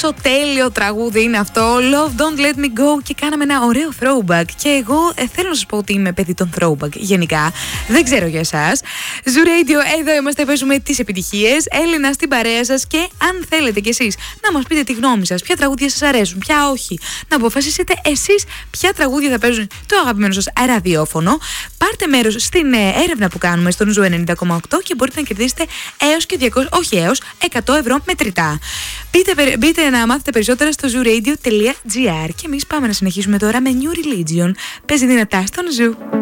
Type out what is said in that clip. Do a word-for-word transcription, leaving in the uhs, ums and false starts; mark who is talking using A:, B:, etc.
A: Πόσο τέλειο τραγούδι είναι αυτό, Love Don't Let Me Go, και κάναμε ένα ωραίο throwback. Και εγώ ε, θέλω να σας πω ότι είμαι παιδί των throwback γενικά. Δεν ξέρω για εσάς. Zoo Radio, εδώ είμαστε, παίζουμε τις επιτυχίες. Έλληνα στην παρέα σας, και αν θέλετε κι εσείς να μας πείτε τη γνώμη σας, ποια τραγούδια σας αρέσουν, ποια όχι, να αποφασίσετε εσείς ποια τραγούδια θα παίζουν το αγαπημένο σας ραδιόφωνο, πάρτε μέρος στην ε, έρευνα που κάνουμε στον Zoo ενενήντα κόμμα οκτώ και μπορείτε να κερδίσετε έως και διακόσια, όχι έως εκατό ευρώ μετρητά. Μπείτε, μπείτε να μάθετε περισσότερα στο zoo radio τελεία gr, και εμείς πάμε να συνεχίσουμε τώρα με New Religion. Παίζει δυνατά στον Zoo.